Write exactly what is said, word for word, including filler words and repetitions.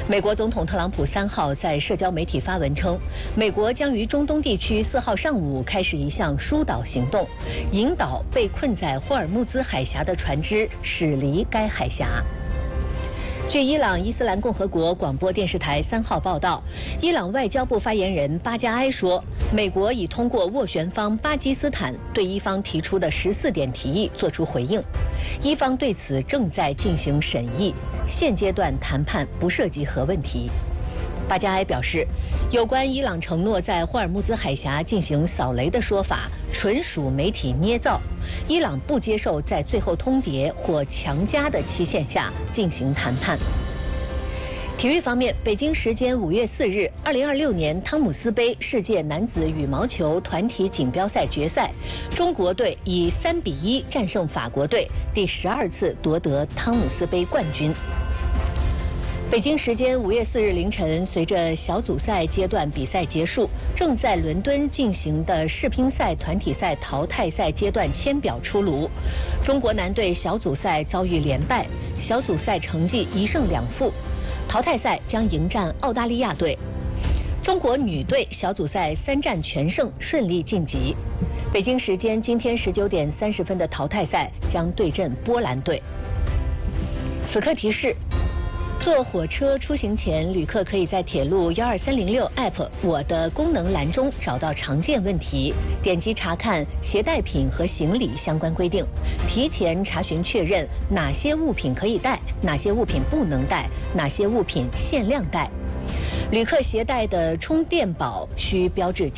美国总统特朗普三号在社交媒体发文称，美国将于中东地区四号上午开始一项疏导行动，引导被困在霍尔木兹海峡的船只驶离该海峡。据伊朗伊斯兰共和国广播电视台三号报道，伊朗外交部发言人巴加埃说，美国已通过斡旋方巴基斯坦对伊方提出的十四点提议作出回应，伊方对此正在进行审议，现阶段谈判不涉及核问题。巴加埃表示，有关伊朗承诺在霍尔木兹海峡进行扫雷的说法纯属媒体捏造，伊朗不接受在最后通牒或强加的期限下进行谈判。体育方面，北京时间五月四日，二零二六年汤姆斯杯世界男子羽毛球团体锦标赛决赛，中国队以三比一战胜法国队，第十二次夺得汤姆斯杯冠军。北京时间五月四日凌晨，随着小组赛阶段比赛结束，正在伦敦进行的世乒赛团体赛淘汰赛阶段签表出炉。中国男队小组赛遭遇连败，小组赛成绩一胜两负，淘汰赛将迎战澳大利亚队。中国女队小组赛三战全胜，顺利晋级。北京时间今天十九点三十分的淘汰赛将对阵波兰队。此刻提示。坐火车出行前，旅客可以在铁路幺二三零六 App 我的功能栏中找到常见问题，点击查看携带品和行李相关规定，提前查询确认哪些物品可以带，哪些物品不能带，哪些物品限量带。旅客携带的充电宝需标志